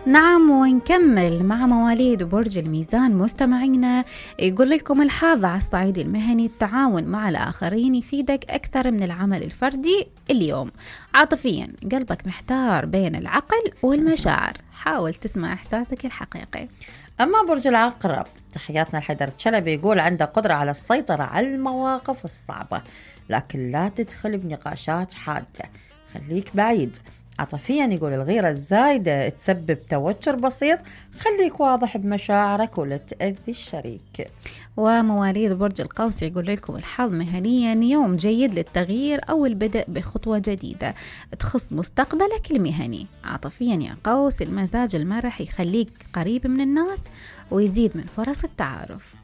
نعم، ونكمل مع مواليد برج الميزان مستمعينا. يقول لكم الحظ على الصعيد المهني التعاون مع الآخرين يفيدك أكثر من العمل الفردي اليوم. عاطفيا قلبك محتار بين العقل والمشاعر، حاول تسمع إحساسك الحقيقي. أما برج العقرب، تحياتنا لحيدر تشلبي، يقول عنده قدرة على السيطرة على المواقف الصعبة، لكن لا تدخل بنقاشات حادة، خليك بعيد. عاطفيا يقول الغيرة الزايدة تسبب توتر بسيط، خليك واضح بمشاعرك ولا تأذي الشريك. ومواليد برج القوس يقول لكم الحظ مهنيا يوم جيد للتغيير أو البدء بخطوة جديدة تخص مستقبلك المهني. عاطفيا يا قوس، المزاج المرح يخليك قريب من الناس ويزيد من فرص التعارف.